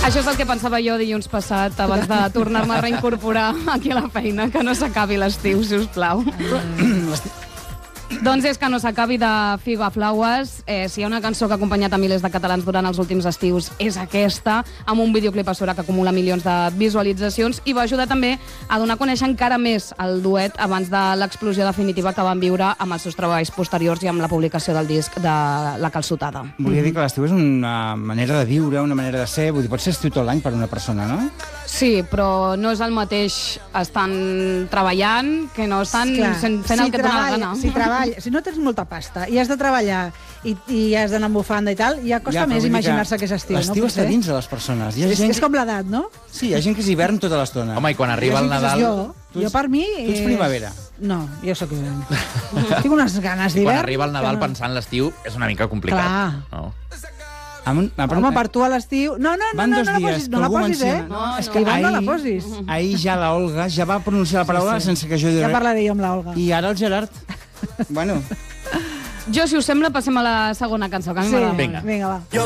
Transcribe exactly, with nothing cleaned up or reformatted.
Això és el que pensava jo dilluns passat, abans de tornar-me a reincorporar aquí a la feina, que no s'acabi l'estiu, si us plau. Doncs és que no s'acabi de Figa Flowers. Eh, si hi ha una cançó que ha acompanyat a milers de catalans durant els últims estius, és aquesta, amb un videoclip a sobre que acumula milions de visualitzacions, i va ajudar també a donar a conèixer encara més el duet abans de l'explosió definitiva que van viure amb els seus treballs posteriors i amb la publicació del disc de La Calçotada. Volia dir que l'estiu és una manera de viure, una manera de ser, vull dir, pot ser estiu tot l'any per una persona, no? Sí, però no és el mateix estan treballant que no estan Clar, fent si el que et dona la treballa- gana. Si, treballa, si no tens molta pasta i has de treballar i, i has d'anar amb bufanda i tal, ja costa Ja, però més vull dir imaginar-se que que és estiu, no? l'estiu està Potser? dins de les persones. Hi ha És, gent és com l'edat, no? Sí, hi ha gent que és hivern tota l'estona. Home, i quan arriba Hi ha el gent que és Nadal... Jo, Tu jo ets- per mi... tu ets eh, primavera. No, jo sóc hivern. Tinc unes ganes d'hivern. Quan arriba el Nadal que no. pensant l'estiu és una mica complicat. Clar. No? Amb un, amb, Home, per tu a l'estiu... No, no, no, Van no, dos no la dies posis, que no la algú posis, eh? menciona- No, És no. que Ivan no la Ahir- posis. Ahir ja la Olga ja va pronunciar la paraula Sí, sí. sense que jo digui Ja res. parlaré jo amb la Olga. I ara el Gerard. Bueno, Jo, si us sembla, passem a la segona cançó, que a mi Sí, m'agrada molt. Vinga. vinga, va. Yo